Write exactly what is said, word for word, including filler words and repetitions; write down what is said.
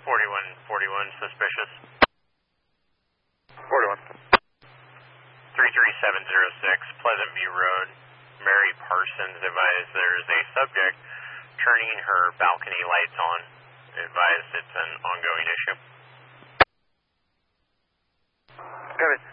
forty-one forty-one, suspicious. forty-one. three three seven zero six, Pleasant View Road. Mary Parsons advised there's a subject turning her balcony lights on. Advised it's an ongoing issue. Got it.